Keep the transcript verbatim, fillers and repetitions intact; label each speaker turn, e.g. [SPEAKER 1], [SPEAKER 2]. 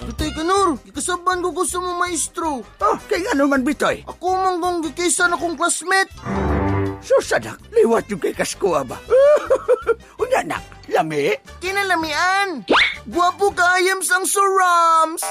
[SPEAKER 1] Bitoy Kanor, ikasaban ko gusto mo maestro.
[SPEAKER 2] Oh, kay ano man Bitoy?
[SPEAKER 1] Ako man kong gikisa na kong classmate.
[SPEAKER 2] Susadak, liwat yung kay Kaskoa ba? Unya nak, lami?
[SPEAKER 1] Kinalamian. Guwapo ka ayam sang surams.